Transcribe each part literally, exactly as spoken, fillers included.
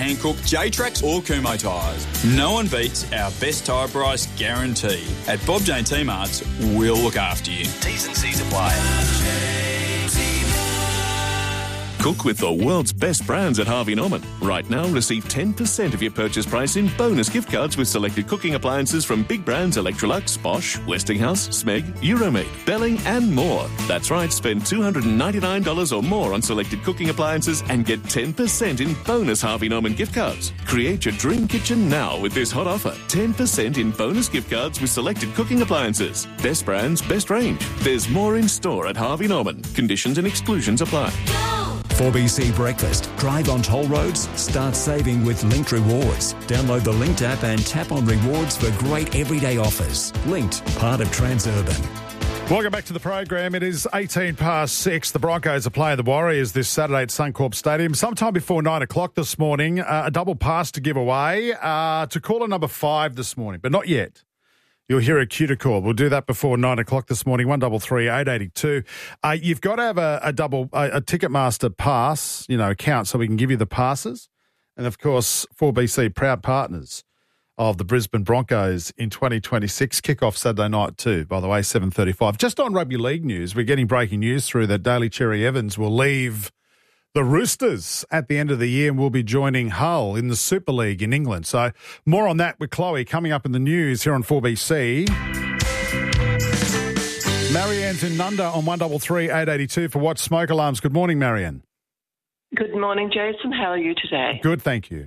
Hankook, J-Trax or Kumho tyres. No one beats our best tyre price guarantee. At Bob Jane T-Marts, we'll look after you. T's and C's apply. Cook with the world's best brands at Harvey Norman. Right now, receive ten percent of your purchase price in bonus gift cards with selected cooking appliances from big brands Electrolux, Bosch, Westinghouse, Smeg, Euromead, Belling and more. That's right, spend two hundred ninety-nine dollars or more on selected cooking appliances and get ten percent in bonus Harvey Norman gift cards. Create your dream kitchen now with this hot offer. ten percent in bonus gift cards with selected cooking appliances. Best brands, best range. There's more in store at Harvey Norman. Conditions and exclusions apply. four B C Breakfast. Drive on toll roads? Start saving with Linked Rewards. Download the Linked app and tap on rewards for great everyday offers. Linked, part of Transurban. Welcome back to the program. It is eighteen past six. The Broncos are playing the Warriors this Saturday at Suncorp Stadium. Sometime before nine o'clock this morning, uh, a double pass to give away uh, to caller number five this morning, but not yet. You'll hear a cue to call. We'll do that before nine o'clock this morning, one double three eight eighty two. Uh, you've got to have a, a double, a, a Ticketmaster pass, you know, account so we can give you the passes. And of course, four B C proud partners of the Brisbane Broncos in twenty twenty-six. Kick-off Saturday night too, by the way, seven thirty-five. Just on rugby league news, we're getting breaking news through that Daly Cherry Evans will leave the Roosters at the end of the year and will be joining Hull in the Super League in England. So more on that with Chloe coming up in the news here on four B C. Marianne's in Nunda on one double three eight eighty two for Watch Smoke Alarms. Good morning, Marianne. Good morning, Jason. How are you today? Good, thank you.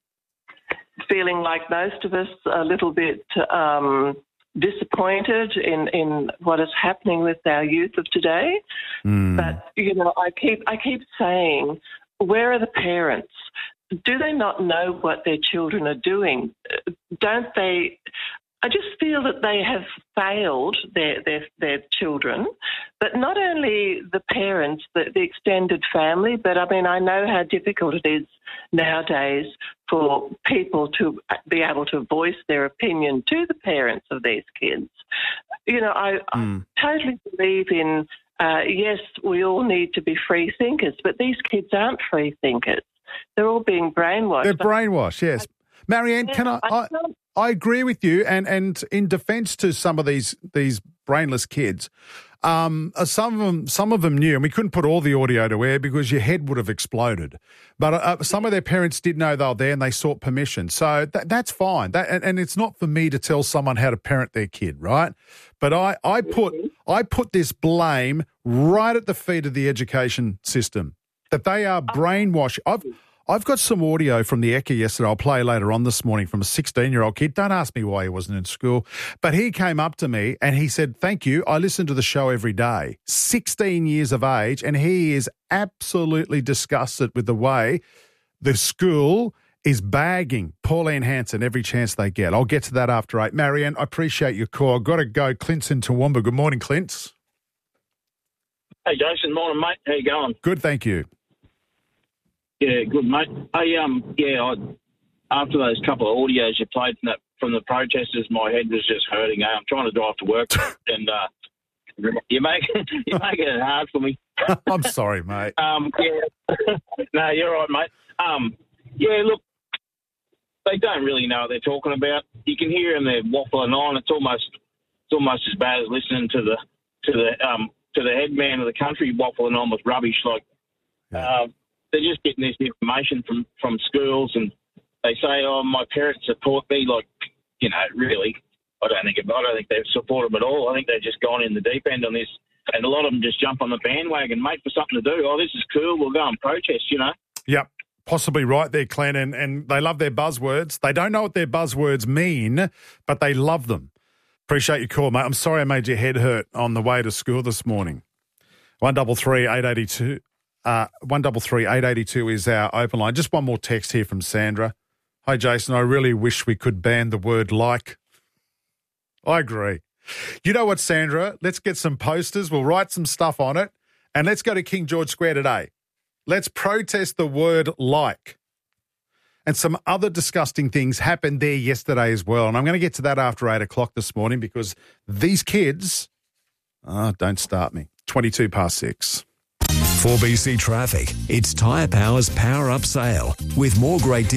Feeling like most of us, a little bit um, disappointed in, in what is happening with our youth of today. Mm. But, you know, I keep I keep saying, where are the parents? Do they not know what their children are doing? Don't they? I just feel that they have failed their, their, their children, but not only the parents, but the extended family. But, I mean, I know how difficult it is nowadays for people to be able to voice their opinion to the parents of these kids. You know, I, mm. I totally believe in, uh, yes, we all need to be free thinkers, but these kids aren't free thinkers. They're all being brainwashed. They're brainwashed, yes. Marianne, yeah, can I... I, I I agree with you, and, and in defence to some of these these brainless kids, um, some of them some of them knew, and we couldn't put all the audio to air because your head would have exploded. But uh, some of their parents did know they were there, and they sought permission. So that, that's fine. That, and, and it's not for me to tell someone how to parent their kid, right? But I, I put I put this blame right at the feet of the education system that they are brainwashed. I've I've got some audio from the Ekka yesterday I'll play later on this morning from a sixteen-year-old kid. Don't ask me why he wasn't in school. But he came up to me and he said, thank you, I listen to the show every day. sixteen years of age, and he is absolutely disgusted with the way the school is bagging Pauline Hanson every chance they get. I'll get to that after eight. Marianne, I appreciate your call. I've got to go. Clint's in Toowoomba. Good morning, Clint. Hey, Jason. Morning, mate. How you going? Good, thank you. Yeah, good, mate. Hey, um, yeah, I, after those couple of audios you played from, that, from the protesters, my head was just hurting. Eh? I'm trying to drive to work, and uh, you make you make it hard for me. I'm sorry, mate. Um, yeah, no, you're right, mate. Um, yeah, look, they don't really know what they're talking about. You can hear them; they're waffling on. It's almost it's almost as bad as listening to the to the um to the head man of the country waffling on with rubbish. Like, yeah. uh, they're just getting this information from, from schools, and they say, "Oh, my parents support me." Like, you know, really, I don't think I don't think they support them at all. I think they've just gone in the deep end on this, and a lot of them just jump on the bandwagon, mate, for something to do. Oh, this is cool. We'll go and protest. You know. Yep. Possibly right there, Clint, and, and they love their buzzwords. They don't know what their buzzwords mean, but they love them. Appreciate your call, mate. I'm sorry I made your head hurt on the way to school this morning. One double three eight eighty two. Uh, one double three eight eighty two is our open line. Just one more text here from Sandra. Hi, Jason. I really wish we could ban the word like. I agree. You know what, Sandra? Let's get some posters. We'll write some stuff on it, and let's go to King George Square today. Let's protest the word like. And some other disgusting things happened there yesterday as well. And I'm going to get to that after eight o'clock this morning because these kids, oh, don't start me. twenty-two past six. four B C Traffic. It's Tyre Power's Power Up Sale with more great